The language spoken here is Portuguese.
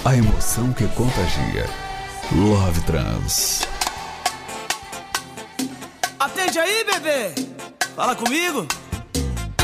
A emoção que contagia. Love Trans. Atende aí, bebê. Fala comigo.